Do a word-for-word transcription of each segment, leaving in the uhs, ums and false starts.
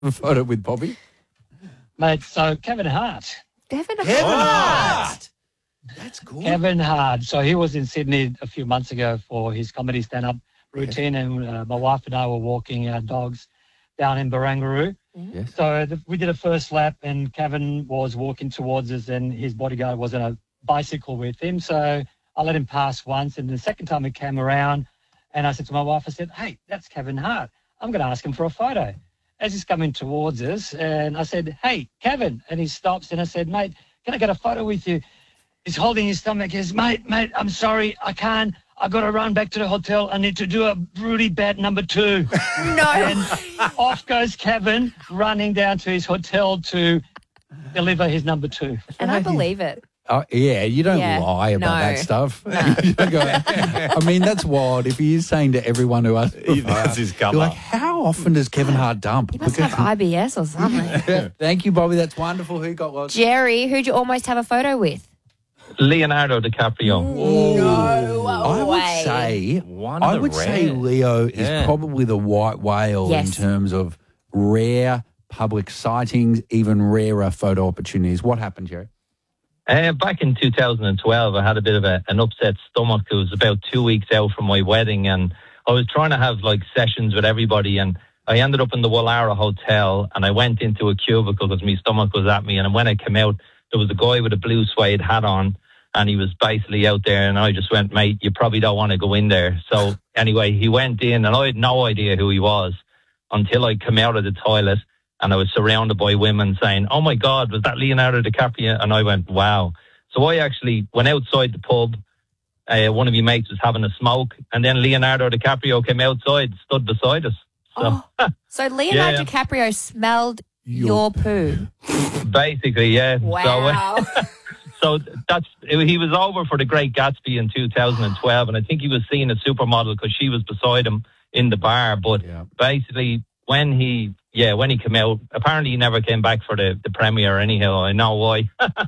a photo with Bobby? Mate, so Kevin Hart. Kevin Hart. Kevin Hart. That's cool. Kevin Hart. So he was in Sydney a few months ago for his comedy stand-up routine, yes. and uh, my wife and I were walking our dogs down in Barangaroo. Yes. So the, we did a first lap, and Kevin was walking towards us, and his bodyguard was on a bicycle with him. So I let him pass once, and the second time he came around, and I said to my wife, I said, hey, that's Kevin Hart. I'm going to ask him for a photo. As he's coming towards us, and I said, hey, Kevin. And he stops, and I said, mate, can I get a photo with you? He's holding his stomach. He says, mate, mate, I'm sorry, I can't. I got to run back to the hotel. I need to do a really bad number two. No. And off goes Kevin, running down to his hotel to deliver his number two. And I believe it. Oh, yeah, you don't Yeah, lie about no. that stuff. No. You don't go, I mean, that's wild. If he is saying to everyone who asks for That's his cover. you're like, how often does Kevin Hart dump? He must have I B S or something. Thank you, Bobby. That's wonderful. Who got lost? Jerry, who'd you almost have a photo with? Leonardo DiCaprio. No I way. would say, One I of the would say rare. Leo is Yeah. probably the white whale Yes. in terms of rare public sightings, even rarer photo opportunities. What happened, Jerry? Uh, back in two thousand twelve, I had a bit of a, an upset stomach. It was about two weeks out from my wedding, and I was trying to have like sessions with everybody, and I ended up in the Wallara Hotel, and I went into a cubicle because my stomach was at me, and when I came out, there was a guy with a blue suede hat on, and he was basically out there, and I just went, mate, you probably don't want to go in there. So anyway, he went in, and I had no idea who he was until I came out of the toilet, and I was surrounded by women saying, oh my God, was that Leonardo DiCaprio? And I went, wow. So I actually went outside the pub. Uh, one of your mates was having a smoke, and then Leonardo DiCaprio came outside, stood beside us. So Oh, so Leonardo Yeah, yeah. DiCaprio smelled Your your poo. basically, yeah. Wow. So, so that's he was over for The Great Gatsby in two thousand twelve, and I think he was seeing a supermodel because she was beside him in the bar. But Yeah. basically, when he yeah when he came out, apparently he never came back for the the premiere. Anyhow, I know why.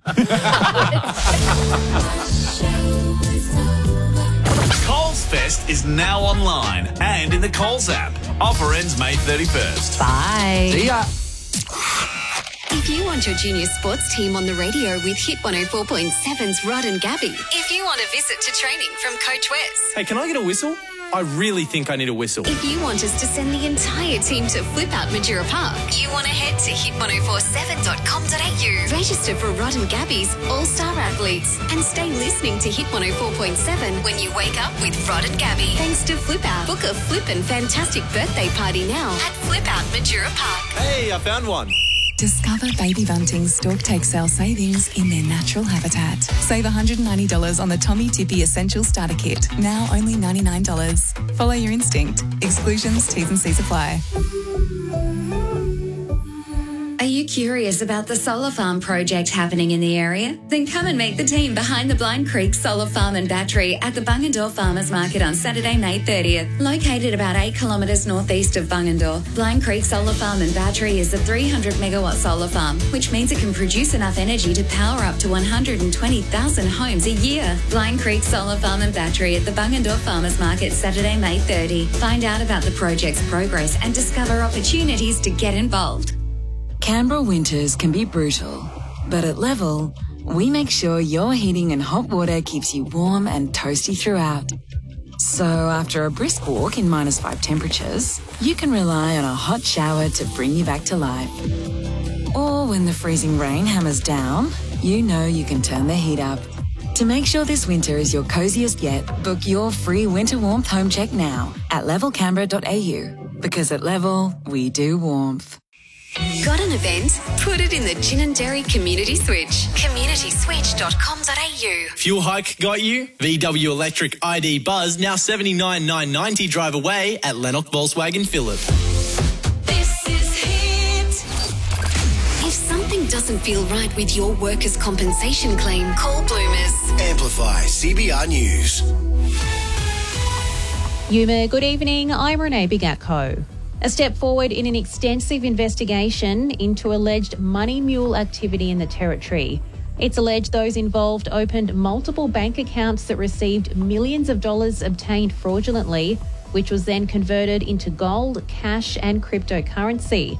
Coles Fest is now online and in the Coles app. Offer ends May thirty-first. Bye. See ya. If you want your junior sports team on the radio with Hit one oh four point seven's Rod and Gabby. If you want a visit to training from Coach Wes. Hey, can I get a whistle? I really think I need a whistle. If you want us to send the entire team to Flip Out Majura Park. You want to head to hit ten forty-seven dot com dot a u. Register for Rod and Gabby's All-Star Athletes. And stay listening to Hit one oh four point seven when you wake up with Rod and Gabby. Thanks to Flip Out. Book a flippin' fantastic birthday party now at Flip Out Majura Park. Hey, I found one. Discover Baby Bunting's Stork Take Sale savings in their natural habitat. Save one hundred ninety dollars on the Tommy Tippy Essential Starter Kit. Now only ninety-nine dollars. Follow your instinct. Exclusions, T's and C's apply. Are you curious about the solar farm project happening in the area? Then come and meet the team behind the Blind Creek Solar Farm and Battery at the Bungendore Farmers Market on Saturday, May thirtieth. Located about eight kilometres northeast of Bungendore, Blind Creek Solar Farm and Battery is a three hundred megawatt solar farm, which means it can produce enough energy to power up to one hundred twenty thousand homes a year. Blind Creek Solar Farm and Battery at the Bungendore Farmers Market, Saturday, May thirtieth. Find out about the project's progress and discover opportunities to get involved. Canberra winters can be brutal, but at Level, we make sure your heating and hot water keeps you warm and toasty throughout. So after a brisk walk in minus five temperatures, you can rely on a hot shower to bring you back to life. Or when the freezing rain hammers down, you know you can turn the heat up. To make sure this winter is your coziest yet, book your free winter warmth home check now at level canberra dot a u. Because at Level, we do warmth. Got an event? Put it in the Gin and Dairy Community Switch. community switch dot com dot a u. Fuel hike got you? V W Electric I D Buzz now seventy-nine thousand nine hundred ninety drive away at Lennox Volkswagen Phillip. This is Hit. If something doesn't feel right with your workers' compensation claim, call Bloomers. Amplify C B R News. Yuma, good evening. I'm Renee Bigatko. A step forward in an extensive investigation into alleged money mule activity in the Territory. It's alleged those involved opened multiple bank accounts that received millions of dollars obtained fraudulently, which was then converted into gold, cash and cryptocurrency.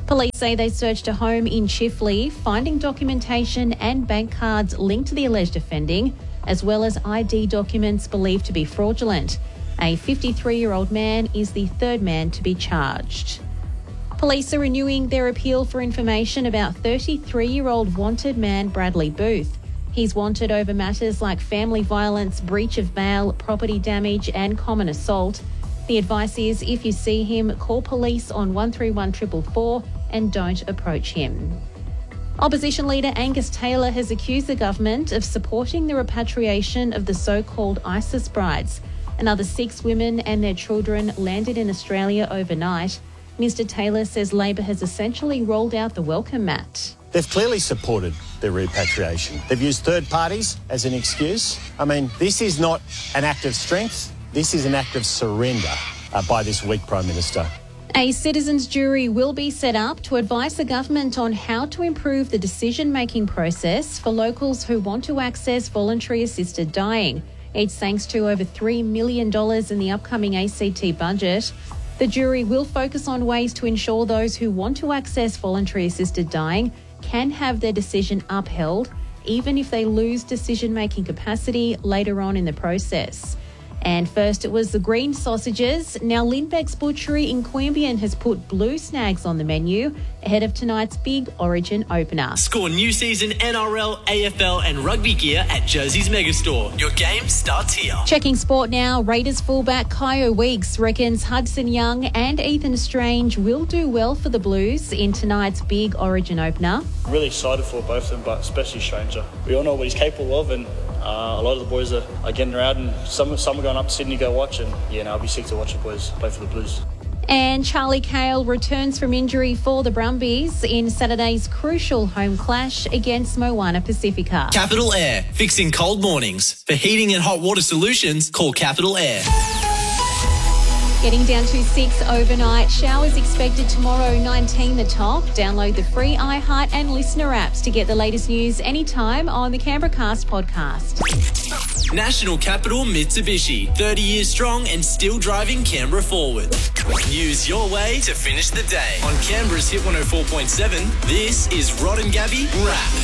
Police say they searched a home in Chifley, finding documentation and bank cards linked to the alleged offending, as well as I D documents believed to be fraudulent. A fifty-three-year-old man is the third man to be charged. Police are renewing their appeal for information about thirty-three-year-old wanted man Bradley Booth. He's wanted over matters like family violence, breach of bail, property damage and common assault. The advice is if you see him, call police on one three one four four four and don't approach him. Opposition leader Angus Taylor has accused the government of supporting the repatriation of the so-called ISIS brides. Another six women and their children landed in Australia overnight. Mister Taylor says Labor has essentially rolled out the welcome mat. They've clearly supported their repatriation. They've used third parties as an excuse. I mean, this is not an act of strength. This is an act of surrender uh, by this weak Prime Minister. A citizens' jury will be set up to advise the government on how to improve the decision-making process for locals who want to access voluntary assisted dying. It's thanks to over three million dollars in the upcoming A C T budget. The jury will focus on ways to ensure those who want to access voluntary assisted dying can have their decision upheld, even if they lose decision-making capacity later on in the process. And first it was the green sausages. Now Lindbeck's Butchery in Queanbeyan has put blue snags on the menu ahead of tonight's big Origin opener. Score new season N R L, A F L and rugby gear at Josie's Megastore. Your game starts here. Checking sport now, Raiders fullback Kyo Weeks reckons Hudson Young and Ethan Strange will do well for the Blues in tonight's big Origin opener. I'm really excited for both of them, but especially Stranger. We all know what he's capable of, and uh, a lot of the boys are, are getting around, and some, some are going up to Sydney to go watch, and yeah, no, I'll be sick to watch the boys play for the Blues. And Charlie Cale returns from injury for the Brumbies in Saturday's crucial home clash against Moana Pacifica. Capital Air, fixing cold mornings. For heating and hot water solutions, call Capital Air. Getting down to six overnight. Showers expected tomorrow, nineteen the top. Download the free iHeart and Listener apps to get the latest news anytime on the Canberra Cast podcast. National Capital Mitsubishi, thirty years strong and still driving Canberra forward. Use your way to finish the day. On Canberra's Hit one oh four point seven, this is Rod and Gabby Wrap.